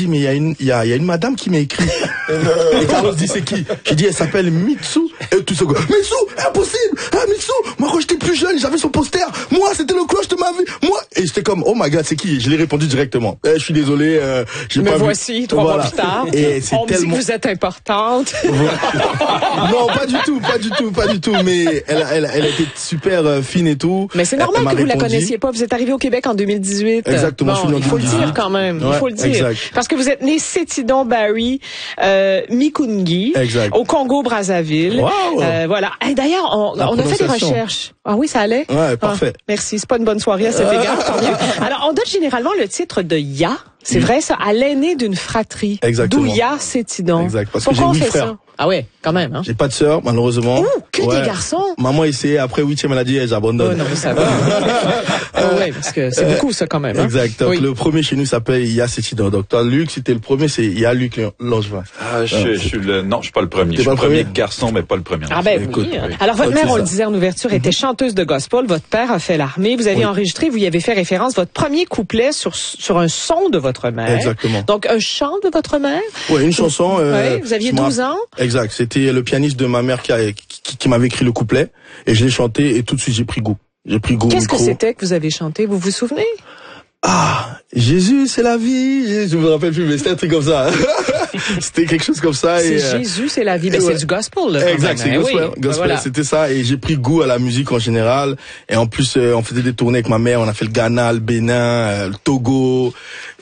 dit, mais il y a une madame qui m'a écrit. Et Carlos dit, c'est qui? J'ai dit, elle s'appelle Mitsu. Et tout ça, quoi. Mitsu, impossible! Ah, Mitsu! Moi, quand j'étais plus jeune, j'avais son poster. Moi, c'était le cloche de ma vie. Moi. Et j'étais comme, oh my god, c'est qui? Et je l'ai répondu directement. Je suis désolé, j'ai pas vu. Me voici, 3 mois plus tard. Et c'est on me dit que vous êtes importante. Non, pas du tout. Mais elle était super fine et tout. Mais c'est normal que vous la connaissiez pas. Vous êtes arrivé au Québec en 2018. Exactement. Bon, il faut le dire quand même. Ouais, il faut le dire. exact. Parce que vous êtes né Sétidon Barry Mikungi, au Congo-Brazzaville. Wow. Voilà. Et d'ailleurs, on a fait des recherches. Ah oui, ça allait? Ouais, parfait. Merci. C'est pas une bonne soirée à cet égard. Tant mieux. Alors, on donne généralement le titre de Ya. C'est vrai, ça, à l'aîné d'une fratrie. Exactement. D'où Ya Sétidon. Exact. Parce pourquoi que j'ai on 8 fait frères. ça? Ah ouais, quand même. Hein? J'ai pas de sœur, malheureusement. Ouh, que des garçons. Maman essayait, après 8e, elle a dit, j'abandonne. Oh non, mais ça va. Oui, parce que c'est beaucoup, ça, quand même. Hein? Exact. Donc, le premier chez nous s'appelle Ya Sétidon. Donc, toi, Luc, c'était le premier, c'est Ya Luc Langevin. Ah, je suis pas le premier. Je suis pas le le premier premier garçon, mais pas le premier. Ah ben Écoute, oui. oui. Alors votre Donc, mère, c'est on le ça. disait en ouverture, était chanteuse de gospel. Votre père a fait l'armée. Vous avez enregistré, vous y avez fait référence, votre premier couplet sur un son de votre mère. Exactement. Donc un chant de votre mère. Ouais, une chanson. Vous aviez 12 ans. Exact. C'était le pianiste de ma mère qui m'avait écrit le couplet et je l'ai chanté et tout de suite j'ai pris goût. Qu'est-ce que c'était que vous avez chanté? Vous vous souvenez? Ah, Jésus, c'est la vie. Je me rappelle plus, mais c'était un truc comme ça. C'était quelque chose comme ça. C'est Jésus, c'est la vie. Ben, c'est du gospel, là. Exact, c'est gospel. Oui. Gospel, Voilà. c'était ça. Et j'ai pris goût à la musique en général. Et en plus, on faisait des tournées avec ma mère. On a fait le Ghana, le Bénin, le Togo.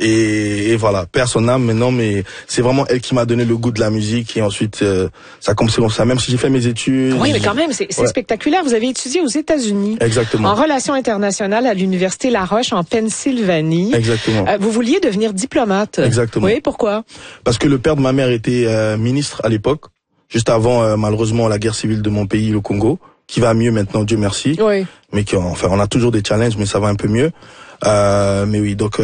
Et voilà, père son âme maintenant, mais c'est vraiment elle qui m'a donné le goût de la musique. Et ensuite, ça a commencé comme ça. Même si j'ai fait mes études. Oui, mais quand même, c'est spectaculaire. Vous avez étudié aux États-Unis. Exactement. En relations internationales à l'université La Roche en Pennsylvanie. Exactement. Vous vouliez devenir diplomate. Exactement. Oui, pourquoi? Parce que le père de ma mère était ministre à l'époque, juste avant malheureusement la guerre civile de mon pays, le Congo, qui va mieux maintenant, Dieu merci. Oui. Mais on a toujours des challenges, mais ça va un peu mieux. Mais oui, donc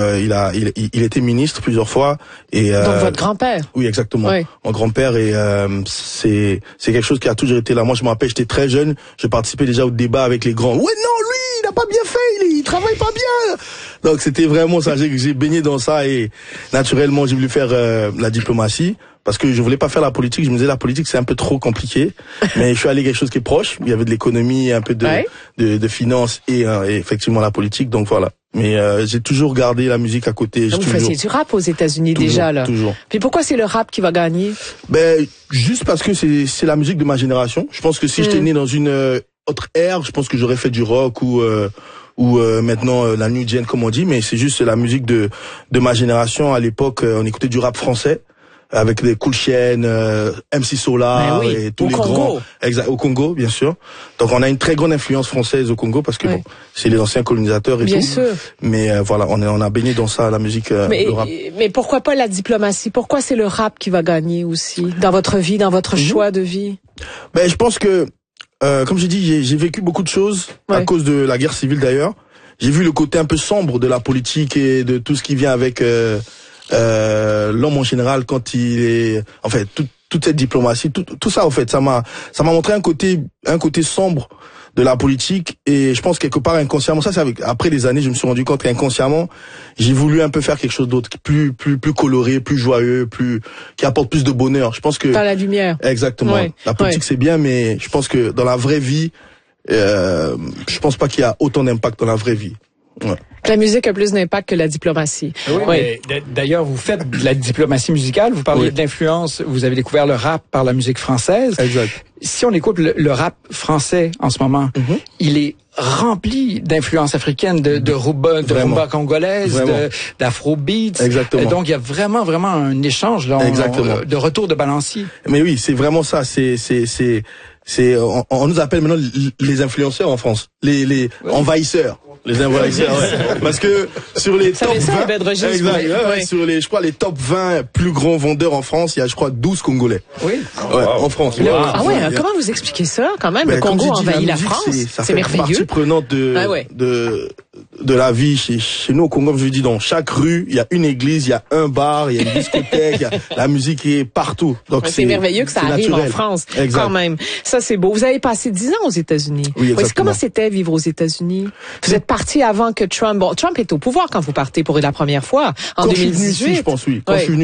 il était ministre plusieurs fois et donc votre grand-père. Oui, exactement. Oui. Mon grand-père et c'est quelque chose qui a toujours été là. Moi, je me rappelle, j'étais très jeune, je participais déjà au débat avec les grands. Ouais, non, lui, il a pas bien fait, il travaille pas bien. Donc c'était vraiment ça, j'ai baigné dans ça et naturellement, j'ai voulu faire la diplomatie. Parce que je voulais pas faire la politique, je me disais la politique c'est un peu trop compliqué, mais je suis allé quelque chose qui est proche, il y avait de l'économie, un peu de finance et effectivement la politique, donc voilà. Mais j'ai toujours gardé la musique à côté. Vous faisiez du rap aux États-Unis déjà là. Toujours. Puis pourquoi c'est le rap qui va gagner? Ben juste parce que c'est la musique de ma génération. Je pense que si j'étais né dans une autre ère, je pense que j'aurais fait du rock ou maintenant la new gen comme on dit, mais c'est juste la musique de ma génération. À l'époque, on écoutait du rap français. Avec des Cool Chain, MC Solar et tous les grands. Exact, au Congo, bien sûr. Donc on a une très grande influence française au Congo parce que bon, c'est les anciens colonisateurs et bien tout. Sûr. Mais voilà, on a baigné dans ça, la musique, le rap. Mais pourquoi pas la diplomatie? Pourquoi c'est le rap qui va gagner aussi dans votre vie, dans votre choix de vie? Ben je pense que, comme j'ai dit, j'ai vécu beaucoup de choses à cause de la guerre civile d'ailleurs. J'ai vu le côté un peu sombre de la politique et de tout ce qui vient avec. L'homme en général quand il est en fait toute cette diplomatie tout ça en fait ça m'a montré un côté sombre de la politique et je pense quelque part inconsciemment ça c'est après des années je me suis rendu compte qu'inconsciemment j'ai voulu un peu faire quelque chose d'autre plus coloré, plus joyeux, qui apporte plus de bonheur. Je pense que dans la lumière. Exactement. La politique c'est bien mais je pense que dans la vraie vie je pense pas qu'il y a autant d'impact dans la vraie vie. Ouais. La musique a plus d'impact que la diplomatie. Oui. D'ailleurs, vous faites de la diplomatie musicale. Vous parliez de l'influence. Vous avez découvert le rap par la musique française. Exact. Si on écoute le rap français en ce moment, il est rempli d'influences africaines, de rumba congolaise, d'afrobeats. Exactement. Donc, il y a vraiment un échange là, de retour de balancier. Mais oui, c'est vraiment ça. On nous appelle maintenant les influenceurs en France, les envahisseurs. Les envahisseurs, parce que sur les top 20, sur les, je crois, les top 20 plus grands vendeurs en France, il y a, je crois, 12 Congolais. Oui. En France. Ah ouais, comment vous expliquez ça, quand même? Le Congo envahit la France. C'est merveilleux. Partie prenante de la vie chez nous au Congo. Comme je vous dis, dans chaque rue, il y a une église, il y a un bar, il y a une discothèque, la musique est partout. Donc c'est merveilleux que ça arrive en France. Quand même. Ça, c'est beau. Vous avez passé 10 ans aux États-Unis. Oui, exactement. Comment c'était vivre aux États-Unis? Vous êtes parti avant que Trump... Bon, Trump est au pouvoir quand vous partez pour la première fois, en 2018. Je suis venu ici, je pense, oui. Quand je suis venu